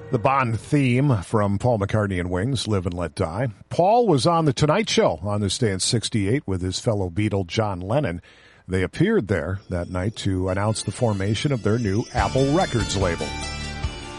The Bond theme from Paul McCartney and Wings, Live and Let Die. Paul was on The Tonight Show on this day in 68 with his fellow Beatle John Lennon. They appeared there that night to announce the formation of their new Apple Records label.